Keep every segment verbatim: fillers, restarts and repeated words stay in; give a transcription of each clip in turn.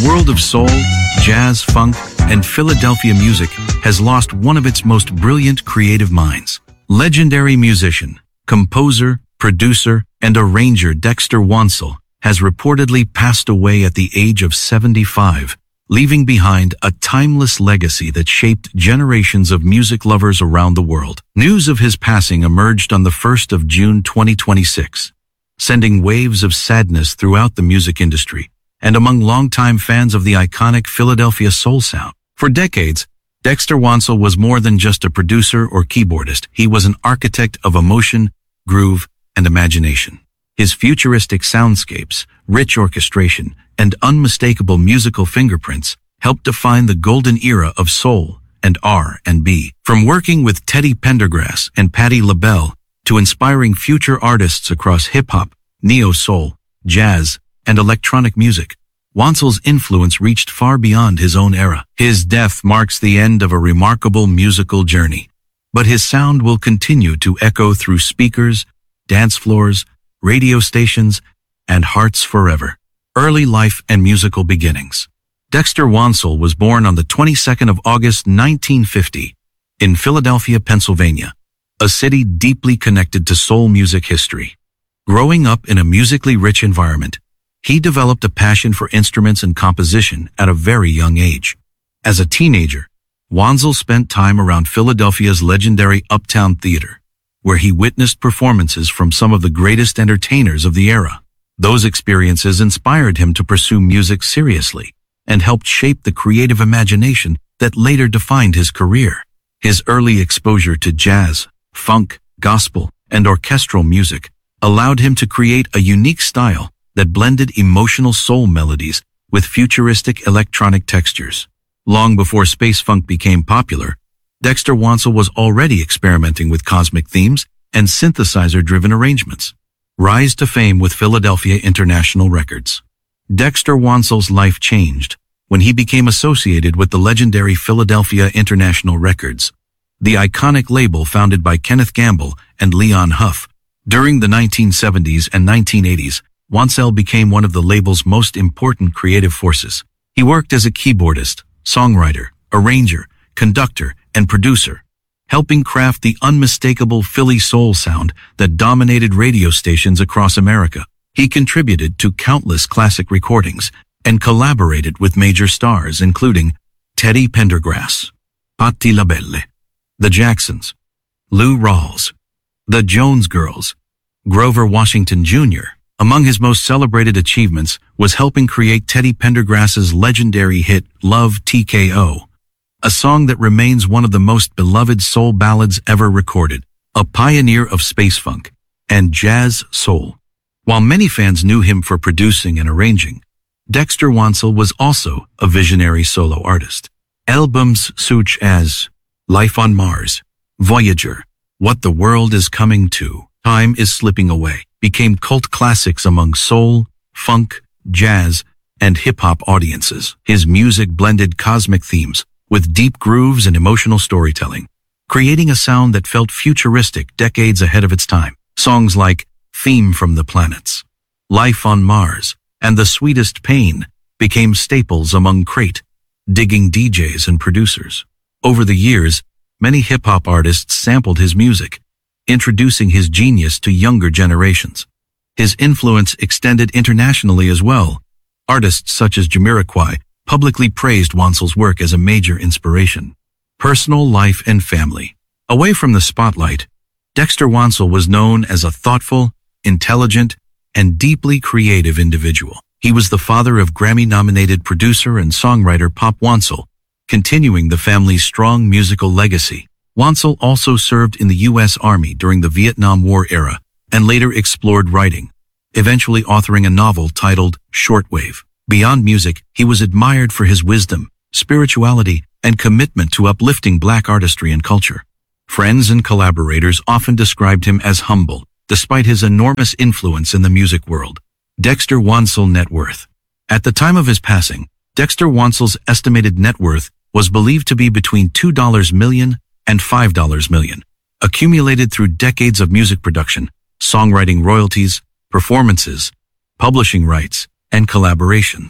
The world of soul, jazz, funk, and Philadelphia music has lost one of its most brilliant creative minds. Legendary musician, composer, producer, and arranger Dexter Wansel has reportedly passed away at the age of seventy-five, leaving behind a timeless legacy that shaped generations of music lovers around the world. News of his passing emerged on the first of June twenty twenty-six, sending waves of sadness throughout the music industry and among longtime fans of the iconic Philadelphia soul sound. For decades, Dexter Wansel was more than just a producer or keyboardist. He was an architect of emotion, groove, and imagination. His futuristic soundscapes, rich orchestration, and unmistakable musical fingerprints helped define the golden era of soul and R and B. From working with Teddy Pendergrass and Patti LaBelle to inspiring future artists across hip-hop, neo-soul, jazz, and electronic music, Wansel's influence reached far beyond his own era. His death marks the end of a remarkable musical journey, but his sound will continue to echo through speakers, dance floors, radio stations, and hearts forever. Early life and musical beginnings. Dexter Wansel was born on the twenty-second of August nineteen fifty in Philadelphia, Pennsylvania, a city deeply connected to soul music history. Growing up in a musically rich environment, he developed a passion for instruments and composition at a very young age. As a teenager, Wansel spent time around Philadelphia's legendary Uptown Theater, where he witnessed performances from some of the greatest entertainers of the era. Those experiences inspired him to pursue music seriously and helped shape the creative imagination that later defined his career. His early exposure to jazz, funk, gospel, and orchestral music allowed him to create a unique style that blended emotional soul melodies with futuristic electronic textures. Long before space funk became popular, Dexter Wansel was already experimenting with cosmic themes and synthesizer-driven arrangements. Rise to fame with Philadelphia International Records. Dexter Wansel's life changed when he became associated with the legendary Philadelphia International Records, the iconic label founded by Kenneth Gamble and Leon Huff. During the nineteen seventies and nineteen eighties, Wansel became one of the label's most important creative forces. He worked as a keyboardist, songwriter, arranger, conductor, and producer, helping craft the unmistakable Philly soul sound that dominated radio stations across America. He contributed to countless classic recordings and collaborated with major stars including Teddy Pendergrass, Patti LaBelle, the Jacksons, Lou Rawls, the Jones Girls, Grover Washington Junior Among his most celebrated achievements was helping create Teddy Pendergrass's legendary hit Love T K O, a song that remains one of the most beloved soul ballads ever recorded, a pioneer of space funk and jazz soul. While many fans knew him for producing and arranging, Dexter Wansel was also a visionary solo artist. Albums such as Life on Mars, Voyager, What the World is Coming to, Time is Slipping Away became cult classics among soul, funk, jazz, and hip-hop audiences. His music blended cosmic themes with deep grooves and emotional storytelling, creating a sound that felt futuristic decades ahead of its time. Songs like Theme from the Planets, Life on Mars, and The Sweetest Pain became staples among crate-digging D Js and producers. Over the years, many hip-hop artists sampled his music, introducing his genius to younger generations. His influence extended internationally as well. Artists such as Jamiroquai publicly praised Wansel's work as a major inspiration. Personal life and family. Away from the spotlight, Dexter Wansel was known as a thoughtful, intelligent, and deeply creative individual. He was the father of Grammy-nominated producer and songwriter Pop Wansel, continuing the family's strong musical legacy. Wansel also served in the U S Army during the Vietnam War era and later explored writing, eventually authoring a novel titled Shortwave. Beyond music, he was admired for his wisdom, spirituality, and commitment to uplifting Black artistry and culture. Friends and collaborators often described him as humble, despite his enormous influence in the music world. Dexter Wansel net worth. At the time of his passing, Dexter Wansel's estimated net worth was believed to be between two million dollars and five million dollars, accumulated through decades of music production, songwriting royalties, performances, publishing rights, and collaborations.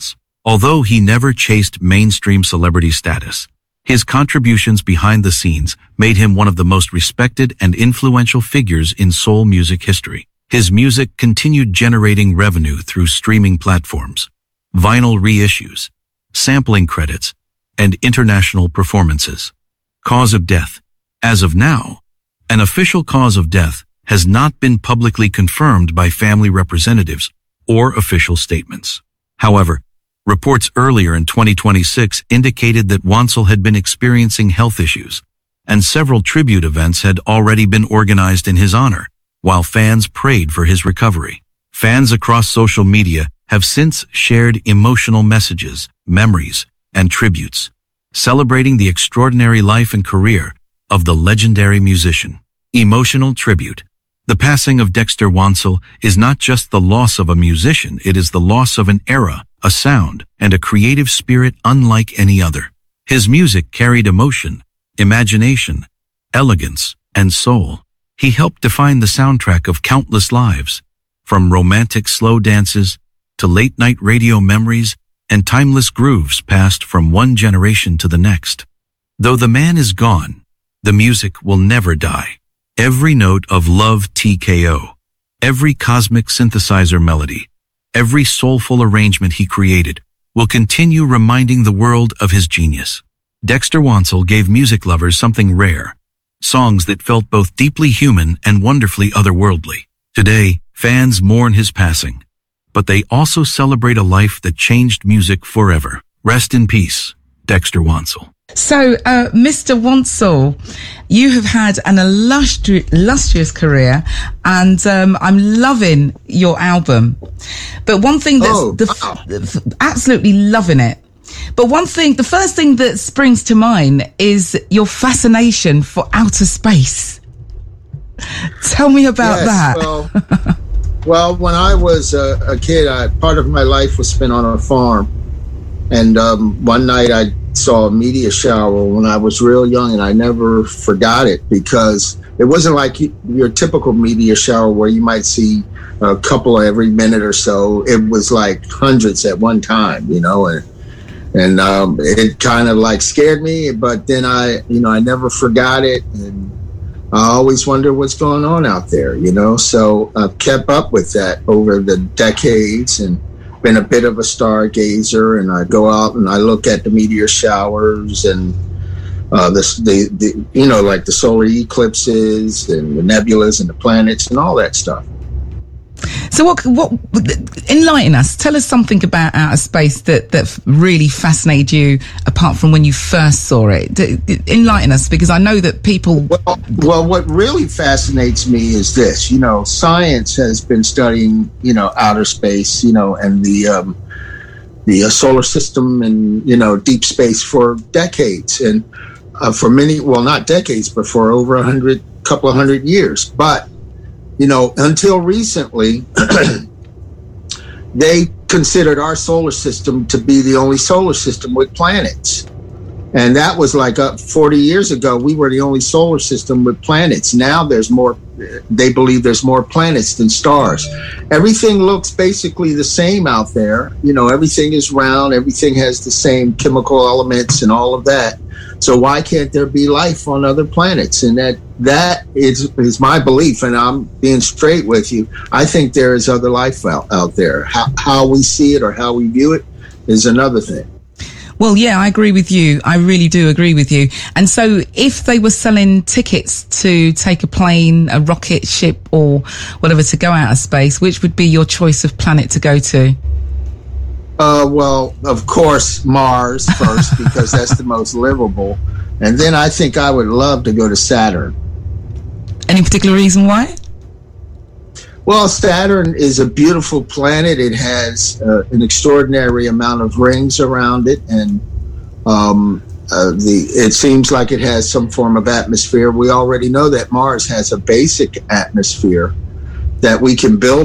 Although he never chased mainstream celebrity status, his contributions behind the scenes made him one of the most respected and influential figures in soul music history. His music continued generating revenue through streaming platforms, vinyl reissues, sampling credits, and international performances. Cause of death. As of now, an official cause of death has not been publicly confirmed by family representatives or official statements. However, reports earlier in twenty twenty-six indicated that Wansel had been experiencing health issues, and several tribute events had already been organized in his honor, while fans prayed for his recovery. Fans across social media have since shared emotional messages, memories, and tributes, celebrating the extraordinary life and career of the legendary musician. Emotional tribute. The passing of Dexter Wansel is not just the loss of a musician, it is the loss of an era, a sound, and a creative spirit unlike any other. His music carried emotion, imagination, elegance, and soul. He helped define the soundtrack of countless lives, from romantic slow dances to late-night radio memories and timeless grooves passed from one generation to the next. Though the man is gone, the music will never die. Every note of Love T K O, every cosmic synthesizer melody, every soulful arrangement he created will continue reminding the world of his genius. Dexter Wansel gave music lovers something rare, songs that felt both deeply human and wonderfully otherworldly. Today, fans mourn his passing, but they also celebrate a life that changed music forever. Rest in peace, Dexter Wansel. So, uh, Mister Wansel, you have had an illustri- illustrious career, and um, I'm loving your album. But one thing that's oh, the f- the f- absolutely loving it. But one thing, the first thing that springs to mind is your fascination for outer space. Tell me about yes, that. Well, well, when I was a, a kid, I, part of my life was spent on a farm. And um, one night I saw a meteor shower when I was real young, and I never forgot it, because it wasn't like your typical meteor shower where you might see a couple every minute or so. It was like hundreds at one time, you know, and and um, it kind of like scared me. But then I, you know, I never forgot it, and I always wonder what's going on out there, you know. So I've kept up with that over the decades, and been a bit of a stargazer, and I go out and I look at the meteor showers and uh, the, the, the, you know, like the solar eclipses and the nebulas and the planets and all that stuff. So what, what, enlighten us. Tell us something about outer space that, that really fascinated you, apart from when you first saw it. D- d- enlighten us, because I know that people... Well, well, what really fascinates me is this, you know, science has been studying, you know, outer space, you know, and the, um, the uh, solar system and, you know, deep space for decades. And uh, for many, well, not decades, but for over a hundred, couple of hundred years. But you know, until recently, they considered our solar system to be the only solar system with planets. And that was like uh, forty years ago, we were the only solar system with planets. Now there's more, they believe there's more planets than stars. Everything looks basically the same out there. You know, everything is round, everything has the same chemical elements and all of that. So why can't there be life on other planets? And that that is is my belief, and I'm being straight with you. I think there is other life out, out there. How, how we see it or how we view it is another thing. Well, yeah, I agree with you. I really do agree with you. And so if they were selling tickets to take a plane, a rocket ship, or whatever to go out of space, which would be your choice of planet to go to? Uh, well, of course, Mars first, because that's the most livable. And then I think I would love to go to Saturn. Any particular reason why? Well, Saturn is a beautiful planet. It has uh, an extraordinary amount of rings around it, and um, uh, the it seems like it has some form of atmosphere. We already know that Mars has a basic atmosphere that we can build